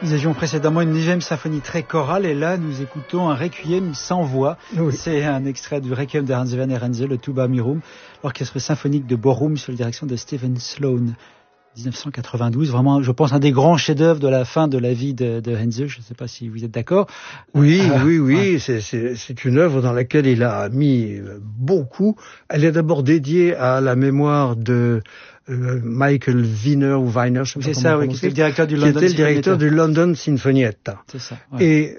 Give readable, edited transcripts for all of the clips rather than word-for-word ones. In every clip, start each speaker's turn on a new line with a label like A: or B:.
A: Nous avions précédemment une 9e symphonie très chorale et là nous écoutons un requiem sans voix. Oui. C'est un extrait du requiem de Hans Werner Henze, le Tuba Mirum, l'orchestre symphonique de Bochum sous la direction de Stephen Sloan. 1992, vraiment, je pense, un des grands chefs-d'œuvre de la fin de la vie de Henze. Je ne sais pas si vous êtes d'accord.
B: Oui. Ouais. C'est une œuvre dans laquelle il a mis beaucoup. Elle est d'abord dédiée à la mémoire de Michael Wiener ou Weiner, je sais pas
A: c'est ça, oui, qui était le directeur du London Sinfonietta.
B: Qui était le directeur du London Sinfonietta.
A: C'est ça. Ouais.
B: Et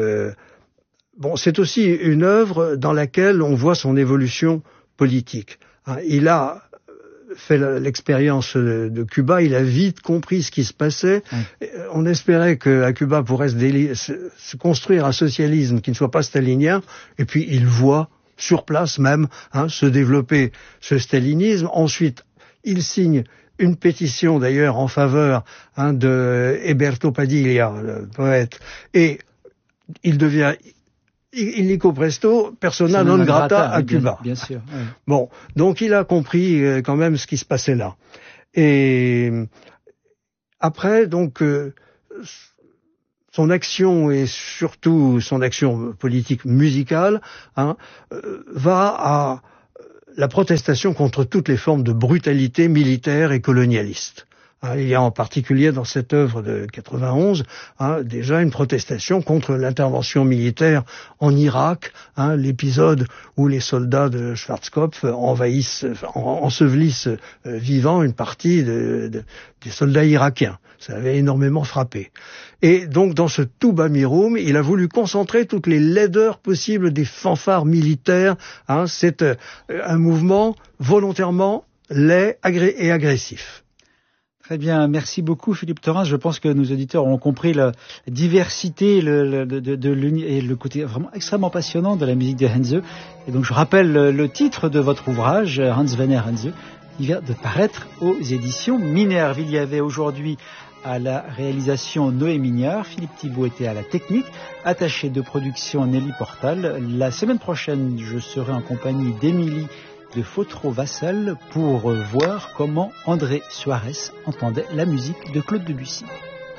B: c'est aussi une œuvre dans laquelle on voit son évolution politique. Il a fait l'expérience de Cuba, il a vite compris ce qui se passait. On espérait qu'à Cuba pourrait se construire un socialisme qui ne soit pas stalinien, et puis il voit sur place même se développer ce stalinisme. Ensuite, il signe une pétition d'ailleurs en faveur de Eberto Padilla, le poète, et il devient illico presto persona non grata à Cuba.
A: Bien sûr. Ouais.
B: Bon, donc il a compris quand même ce qui se passait là. Et après, donc, son action et surtout son action politique musicale va à la protestation contre toutes les formes de brutalité militaire et colonialiste. Il y a en particulier dans cette œuvre de 91 déjà une protestation contre l'intervention militaire en Irak, l'épisode où les soldats de Schwarzkopf ensevelissent vivants une partie des soldats irakiens. Ça avait énormément frappé. Et donc dans ce Tuba Mirum, il a voulu concentrer toutes les laideurs possibles des fanfares militaires. C'est un mouvement volontairement laid et agressif.
A: Très bien, merci beaucoup Philippe Thorens. Je pense que nos auditeurs ont compris la diversité et le côté vraiment extrêmement passionnant de la musique de Henze. Et donc je rappelle le titre de votre ouvrage, Hans Werner Henze, qui vient de paraître aux éditions Minerve. Il y avait aujourd'hui à la réalisation Noé Mignard, Philippe Thibault était à la technique, attaché de production Nelly Portal. La semaine prochaine, je serai en compagnie d'Émilie de Fotro-Vassal pour voir comment André Suarez entendait la musique de Claude Debussy.